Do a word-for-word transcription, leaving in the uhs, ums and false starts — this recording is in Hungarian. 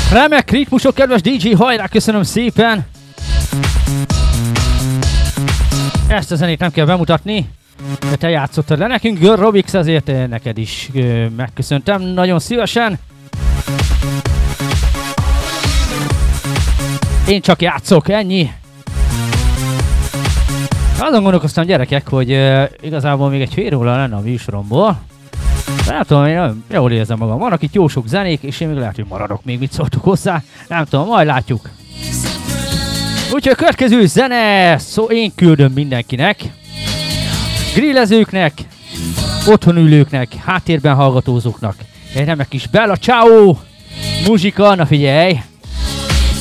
Remek ritmusok, kedves dé dzsé, hajrá, köszönöm szépen! Ezt a zenét nem kell bemutatni, de te játszottad le nekünk, Robix, ezért neked is megköszöntem nagyon szívesen. Én csak játszok, ennyi. Azon gondolkoztam, gyerekek, hogy uh, igazából még egy fél óra lenne a műsoromból. De nem tudom, én nagyon jól érzem magam. Vannak itt jó sok zenék, és én még lehet, hogy maradok még, mit szóltuk hozzá. Nem tudom, majd látjuk. Úgyhogy a következő zene, szó én küldöm mindenkinek. Grillezőknek, otthon ülőknek, háttérben hallgatózóknak. Egy remek kis Bella Ciao muzsika, na figyelj!